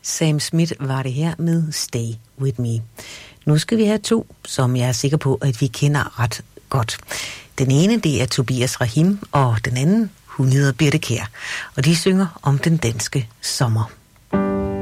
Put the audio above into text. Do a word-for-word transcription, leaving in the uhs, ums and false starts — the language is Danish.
Sam Smith var det her med Stay With Me. Nu skal vi have to, som jeg er sikker på, at vi kender ret godt. Den ene, det er Tobias Rahim, og den anden, hun hedder Birthe Kjær. Og de synger om den danske sommer.